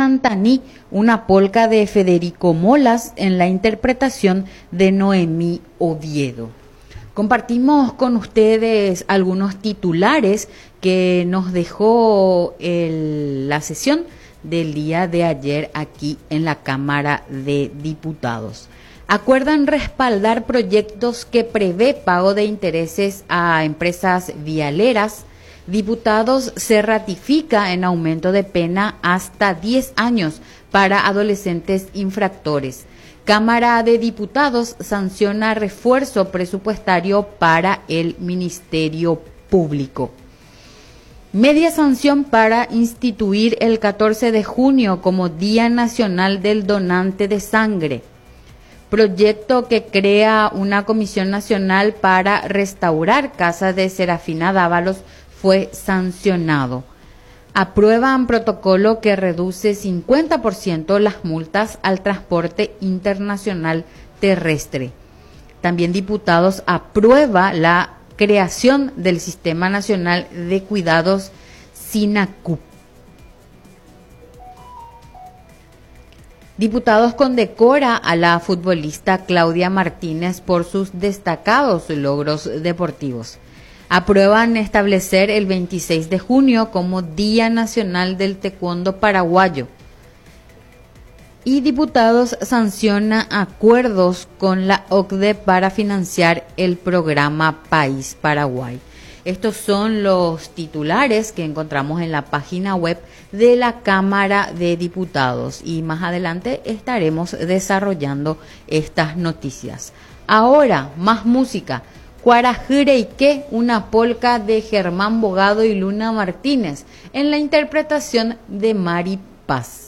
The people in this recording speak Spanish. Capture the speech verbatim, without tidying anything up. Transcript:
Santaní, una polca de Federico Molas en la interpretación de Noemí Oviedo. Compartimos con ustedes algunos titulares que nos dejó el, la sesión del día de ayer aquí en la Cámara de Diputados. Acuerdan respaldar proyectos que prevé pago de intereses a empresas vialeras. Diputados se ratifica en aumento de pena hasta diez años para adolescentes infractores. Cámara de Diputados sanciona refuerzo presupuestario para el Ministerio Público. Media sanción para instituir el catorce de junio como Día Nacional del Donante de Sangre. Proyecto que crea una comisión nacional para restaurar casas de Serafina Dávalos fue sancionado. Aprueban protocolo que reduce cincuenta por ciento las multas al transporte internacional terrestre. También diputados aprueba la creación del Sistema Nacional de Cuidados SINACUP. Diputados condecora a la futbolista Claudia Martínez por sus destacados logros deportivos. Aprueban establecer el veintiséis de junio como Día Nacional del Taekwondo Paraguayo. Y diputados sanciona acuerdos con la O C D E para financiar el programa País Paraguay. Estos son los titulares que encontramos en la página web de la Cámara de Diputados y más adelante estaremos desarrollando estas noticias. Ahora, más música. Cuarajireike, una polca de Germán Bogado y Luna Martínez, en la interpretación de Mari Paz.